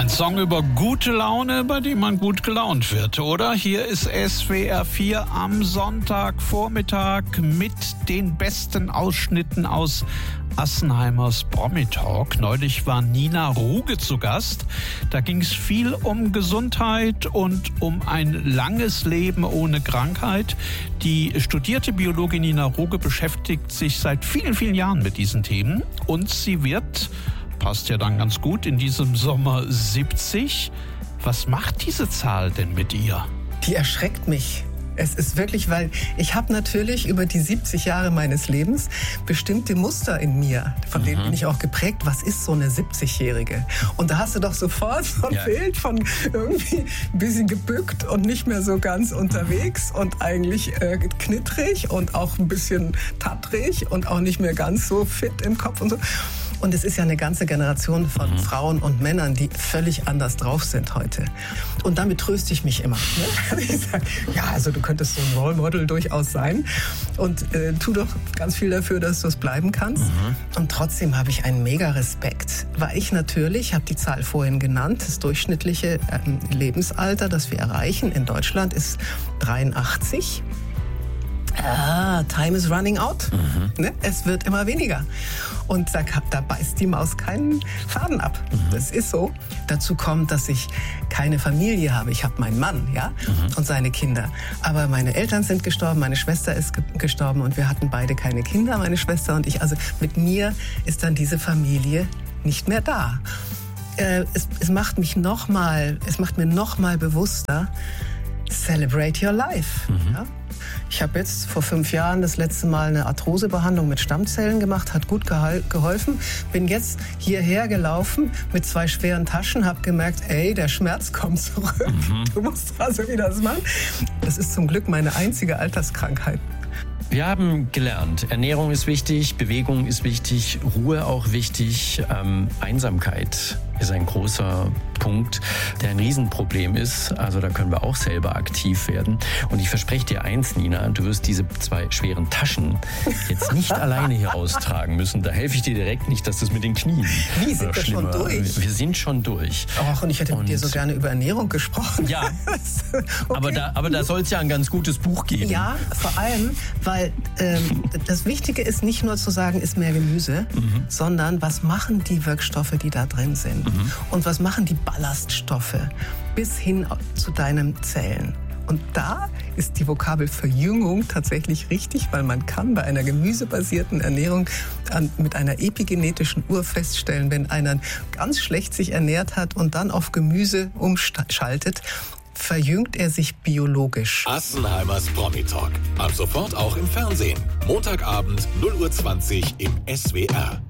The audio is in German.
Song über gute Laune, bei dem man gut gelaunt wird, oder? Hier ist SWR 4 am Sonntagvormittag mit den besten Ausschnitten aus Assenheimers Promi-Talk. Neulich war Nina Ruge zu Gast. Da ging es viel um Gesundheit und um ein langes Leben ohne Krankheit. Die studierte Biologin Nina Ruge beschäftigt sich seit vielen, vielen Jahren mit diesen Themen. Und sie wird, passt ja dann ganz gut, in diesem Sommer 70. Was macht diese Zahl denn mit ihr? Die erschreckt mich. Es ist wirklich, weil ich habe natürlich über die 70 Jahre meines Lebens bestimmte Muster in mir, von denen bin ich auch geprägt. Was ist so eine 70-Jährige? Und da hast du doch sofort so ein Bild von irgendwie ein bisschen gebückt und nicht mehr so ganz unterwegs und eigentlich knittrig und auch ein bisschen tattrig und auch nicht mehr ganz so fit im Kopf und so. Und es ist ja eine ganze Generation von Frauen und Männern, die völlig anders drauf sind heute. Und damit tröste ich mich immer. Ne? Ich sage, ja, also du könntest so ein Role Model durchaus sein. Und tu doch ganz viel dafür, dass du es bleiben kannst. Und trotzdem habe ich einen mega Respekt. Weil ich natürlich, habe die Zahl vorhin genannt, das durchschnittliche Lebensalter, das wir erreichen in Deutschland, ist 83. Time is running out. Ne? Es wird immer weniger. Und da beißt die Maus keinen Faden ab. Das ist so. Dazu kommt, dass ich keine Familie habe. Ich habe meinen Mann, und seine Kinder. Aber meine Eltern sind gestorben, meine Schwester ist gestorben und wir hatten beide keine Kinder, meine Schwester und ich. Also mit mir ist dann diese Familie nicht mehr da. Es macht mir noch mal bewusster, celebrate your life. Ja? Ich habe jetzt vor 5 Jahren das letzte Mal eine Arthrosebehandlung mit Stammzellen gemacht, hat gut geholfen. Bin jetzt hierher gelaufen mit 2 schweren Taschen, habe gemerkt, der Schmerz kommt zurück. Du musst also wieder das machen. Das ist zum Glück meine einzige Alterskrankheit. Wir haben gelernt, Ernährung ist wichtig, Bewegung ist wichtig, Ruhe auch wichtig, Einsamkeit ist ein großer Punkt, der ein Riesenproblem ist. Also da können wir auch selber aktiv werden. Und ich verspreche dir eins, Nina, du wirst diese 2 schweren Taschen jetzt nicht alleine hier austragen müssen. Da helfe ich dir direkt nicht, dass das mit den Knien Wie sind wir schon durch? Wir sind schon durch. Och, und ich hätte mit dir so gerne über Ernährung gesprochen. Ja, okay. aber da soll es ja ein ganz gutes Buch geben. Ja, vor allem, weil das Wichtige ist nicht nur zu sagen, isst mehr Gemüse, sondern was machen die Wirkstoffe, die da drin sind? Und was machen die Ballaststoffe bis hin zu deinen Zellen? Und da ist die Vokabel Verjüngung tatsächlich richtig, weil man kann bei einer gemüsebasierten Ernährung mit einer epigenetischen Uhr feststellen, wenn einer ganz schlecht sich ernährt hat und dann auf Gemüse umschaltet, verjüngt er sich biologisch. Assenheimers Promi-Talk. Ab sofort auch im Fernsehen. Montagabend 0:20 Uhr im SWR.